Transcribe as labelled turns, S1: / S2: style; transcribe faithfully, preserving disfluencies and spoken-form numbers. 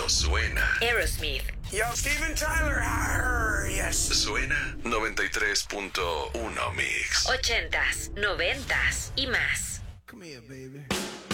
S1: suena.
S2: Aerosmith.
S3: Yo, Steven Tyler. Arr, yes.
S1: Suena noventa y tres punto uno Mix.
S2: Ochentas, noventas y más.
S3: Come here, baby.